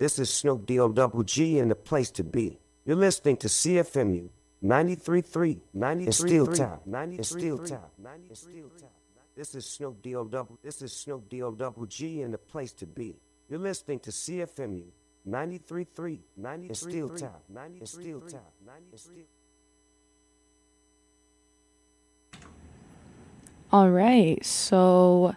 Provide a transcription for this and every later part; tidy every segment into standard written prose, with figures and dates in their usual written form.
This is Snoop D-O double G and the place to be. You're listening to CFMU 93.3, 90 in Steel Town, 90 in Steel Town, 90 in Steel Town. This is Snoop D-O double G and the place to be. You're listening to CFMU 93.3, 90 in Steel Town, 90 in Steel Town, 90 in Steel Town. All right, so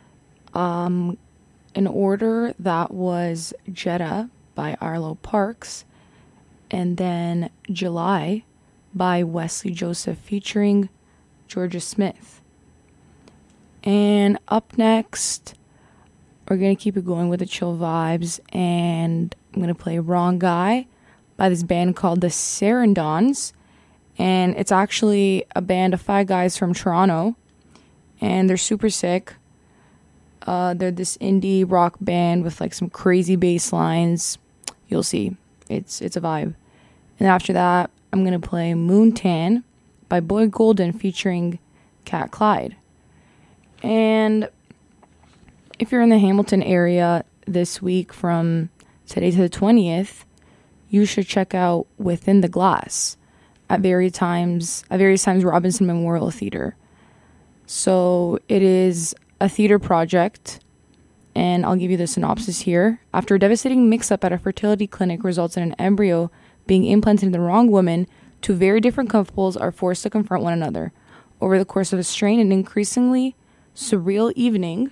in order, that was Jetta by Arlo Parks, and then July by Wesley Joseph featuring Georgia Smith. And up next, we're going to keep it going with the chill vibes, and I'm going to play Wrong Guy by this band called the Sarandons, and it's actually a band of 5 guys from Toronto, and they're super sick. They're this indie rock band with like some crazy bass lines. You'll see. It's a vibe. And after that, I'm going to play Moontan by Boy Golden featuring Cat Clyde. And if you're in the Hamilton area this week from today to the 20th, you should check out Within the Glass at various times Robinson Memorial Theater. So it is a theater project, and I'll give you the synopsis here. After a devastating mix-up at a fertility clinic results in an embryo being implanted in the wrong woman, 2 very different couples are forced to confront one another. Over the course of a strange and increasingly surreal evening,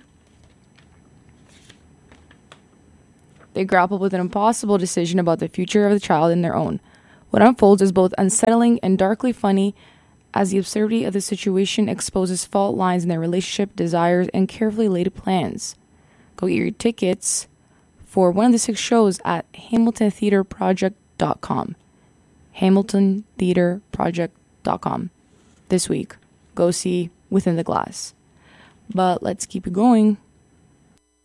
they grapple with an impossible decision about the future of the child and their own. What unfolds is both unsettling and darkly funny, as the absurdity of the situation exposes fault lines in their relationship, desires, and carefully laid plans. Go get your tickets for one of the 6 shows at HamiltonTheaterProject.com. HamiltonTheaterProject.com. This week, go see Within the Glass. But let's keep it going.